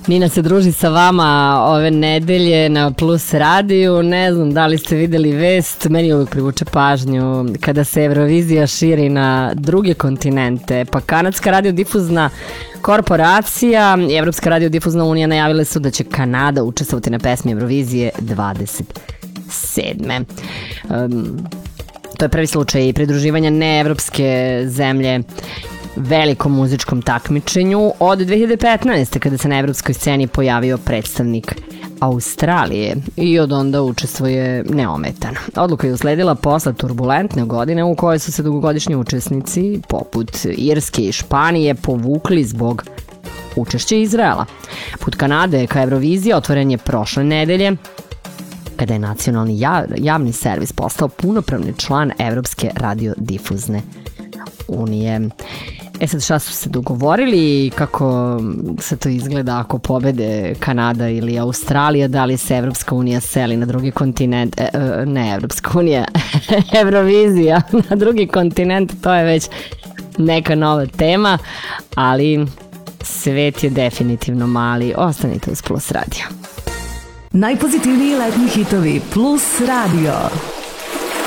Nina se druži sa vama ove nedelje na Plus radiju. Ne znam da li ste videli vest, meni uvijek privuče pažnju kada se Eurovizija širi na druge kontinente. Pa kanadska radiodifuzna korporacija i Evropska radiodifuzna unija najavile su da će Kanada učestvovati na pesmi Eurovizije 27. To je prvi slučaj pridruživanja neevropske zemlje velikom muzičkom takmičenju od 2015. kada se na evropskoj sceni pojavio predstavnik Australije i od onda učestvuje neometano. Odluka je usledila posle turbulentne godine u kojoj su se dugogodišnji učesnici poput Irske i Španije povukli zbog učešća Izraela. Put Kanade ka Euroviziji otvoren je prošle nedelje kada je nacionalni javni servis postao punopravni član Evropske radiodifuzne unije. Sad šta su se dogovorili i kako se to izgleda ako pobede Kanada ili Australija, da li se Evropska unija seli na drugi kontinent, ne Evropska unija, Eurovizija na drugi kontinent, to je već neka nova tema, ali svet je definitivno mali. Ostanite uz Plus radio. Najpozitivniji letnji hitovi Plus radio.